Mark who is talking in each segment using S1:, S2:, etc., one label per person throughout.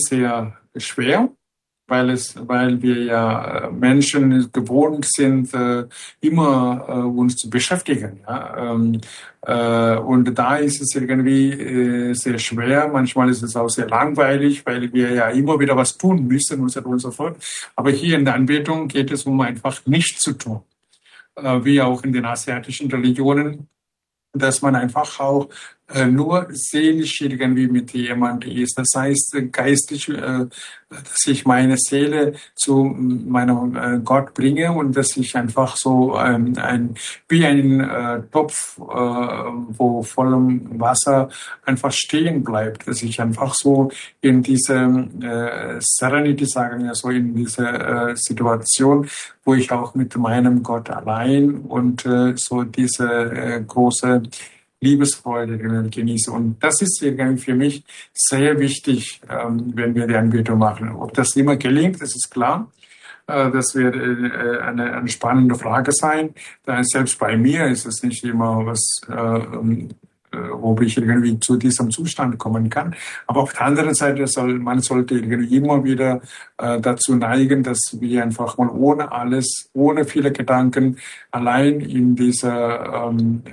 S1: sehr schwer, weil wir ja Menschen gewohnt sind, immer uns zu beschäftigen. Ja? Und da ist es irgendwie sehr schwer. Manchmal ist es auch sehr langweilig, weil wir ja immer wieder was tun müssen und so weiter und so fort. Aber hier in der Anbetung geht es um einfach nichts zu tun, wie auch in den asiatischen Religionen, dass man einfach auch nur seelisch irgendwie mit jemandem ist. Das heißt, geistig, dass ich meine Seele zu meinem Gott bringe und dass ich einfach so wie ein Topf, wo vollem Wasser einfach stehen bleibt, dass ich einfach so in diese Serenity, sagen wir so, in diese Situation, wo ich auch mit meinem Gott allein und so diese große Liebesfreude genieße. Und das ist irgendwie für mich sehr wichtig, wenn wir die Anbetung machen. Ob das immer gelingt, das ist klar. Das wird eine spannende Frage sein. Selbst bei mir ist es nicht immer was, ob ich irgendwie zu diesem Zustand kommen kann. Aber auf der anderen Seite man sollte irgendwie immer wieder dazu neigen, dass wir einfach mal ohne alles, ohne viele Gedanken, allein in dieser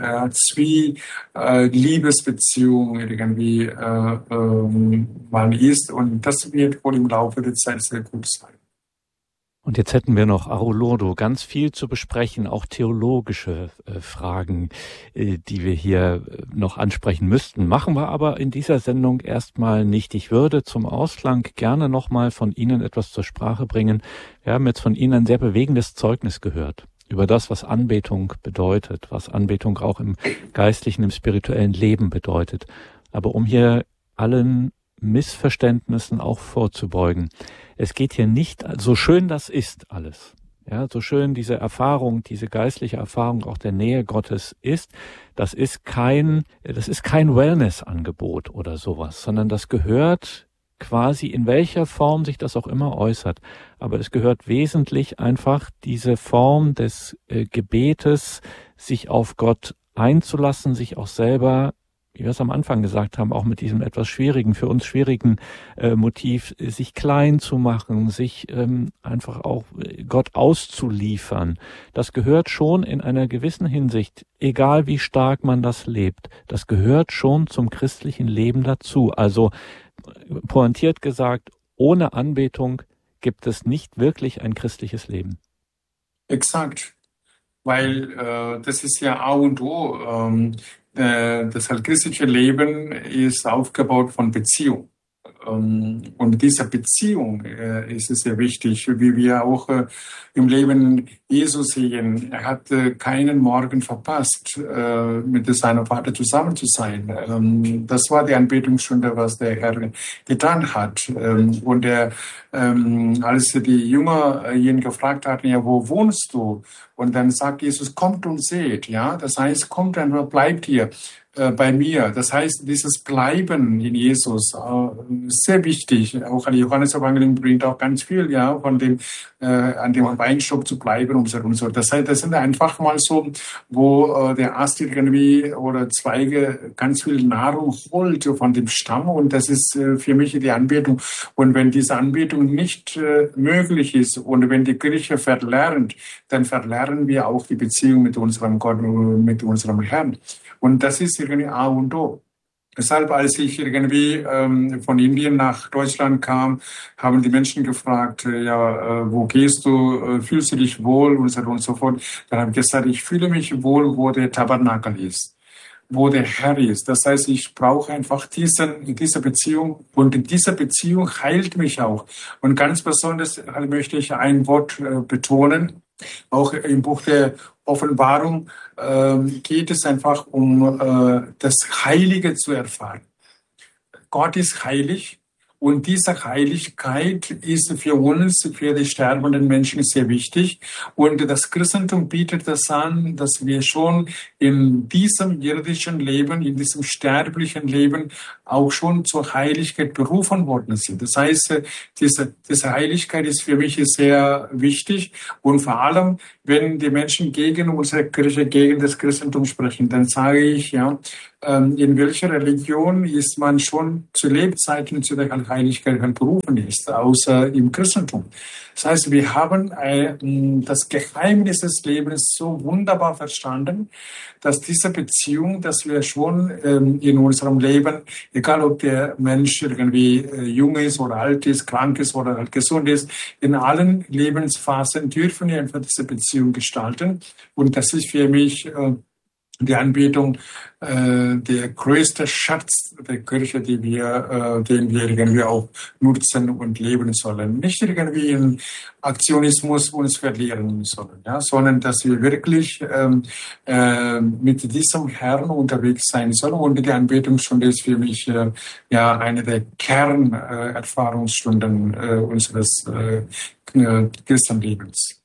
S1: Liebesbeziehung irgendwie man ist. Und das wird wohl im Laufe der Zeit sehr gut sein.
S2: Und jetzt hätten wir noch, Arulurdu, ganz viel zu besprechen, auch theologische Fragen, die wir hier noch ansprechen müssten. Machen wir aber in dieser Sendung erstmal nicht. Ich würde zum Ausklang gerne nochmal von Ihnen etwas zur Sprache bringen. Wir haben jetzt von Ihnen ein sehr bewegendes Zeugnis gehört über das, was Anbetung bedeutet, was Anbetung auch im geistlichen, im spirituellen Leben bedeutet. Aber um hier allen Missverständnissen auch vorzubeugen. Es geht hier nicht, so schön das ist alles, ja, so schön diese Erfahrung, diese geistliche Erfahrung auch der Nähe Gottes ist, das ist kein Wellness-Angebot oder sowas, sondern das gehört quasi, in welcher Form sich das auch immer äußert, aber es gehört wesentlich einfach diese Form des Gebetes, sich auf Gott einzulassen, sich auch selber, wie wir es am Anfang gesagt haben, auch mit diesem etwas schwierigen, für uns schwierigen Motiv, sich klein zu machen, sich einfach auch Gott auszuliefern. Das gehört schon in einer gewissen Hinsicht, egal wie stark man das lebt, das gehört schon zum christlichen Leben dazu. Also pointiert gesagt, ohne Anbetung gibt es nicht wirklich ein christliches Leben.
S1: Exakt, weil das ist ja A und O. Das christliche Leben ist aufgebaut von Beziehung. Und diese Beziehung ist es sehr wichtig, wie wir auch im Leben Jesus sehen. Er hat keinen Morgen verpasst, mit seinem Vater zusammen zu sein. Das war die Anbetungsstunde, was der Herr getan hat. Und als die Jünger ihn gefragt hatten, ja, wo wohnst du? Und dann sagt Jesus, kommt und seht. Ja, das heißt, kommt einfach, bleibt hier bei mir. Das heißt, dieses Bleiben in Jesus ist sehr wichtig. Auch die Johannes-Evangelium bringt auch ganz viel, ja, von dem an dem Weinstock zu bleiben und so. Das heißt, das sind einfach mal so, wo der Ast irgendwie oder Zweige ganz viel Nahrung holt von dem Stamm, und das ist für mich die Anbetung. Und wenn diese Anbetung nicht möglich ist und wenn die Kirche verlernt, dann verlernen wir auch die Beziehung mit unserem Gott, mit unserem Herrn. Und das ist irgendwie A und O. Deshalb, als ich irgendwie von Indien nach Deutschland kam, haben die Menschen gefragt, wo gehst du, fühlst du dich wohl und so fort. Dann habe ich gesagt, ich fühle mich wohl, wo der Tabernakel ist, wo der Herr ist. Das heißt, ich brauche einfach diese Beziehung, und in dieser Beziehung heilt mich auch. Und ganz besonders möchte ich ein Wort betonen. Auch im Buch der Offenbarung geht es einfach um das Heilige zu erfahren. Gott ist heilig, und diese Heiligkeit ist für uns, für die sterbenden Menschen, sehr wichtig. Und das Christentum bietet das an, dass wir schon in diesem irdischen Leben, in diesem sterblichen Leben auch schon zur Heiligkeit berufen worden sind. Das heißt, diese Heiligkeit ist für mich sehr wichtig. Und vor allem, wenn die Menschen gegen unsere Kirche, gegen das Christentum sprechen, dann sage ich, ja, in welcher Religion ist man schon zu Lebzeiten zu der Heiligkeit berufen ist, außer im Christentum. Das heißt, wir haben das Geheimnis des Lebens so wunderbar verstanden, dass diese Beziehung, dass wir schon in unserem Leben, egal ob der Mensch irgendwie jung ist oder alt ist, krank ist oder halt gesund ist, in allen Lebensphasen dürfen wir einfach diese Beziehung gestalten. Und das ist für mich die Anbetung der größte Schatz der Kirche, den wir irgendwie auch nutzen und leben sollen. Nicht irgendwie in Aktionismus uns verlieren sollen, ja, sondern dass wir wirklich mit diesem Herrn unterwegs sein sollen. Und die Anbetung Stunde ist für mich ja eine der Kernerfahrungsstunden unseres Christenlebens.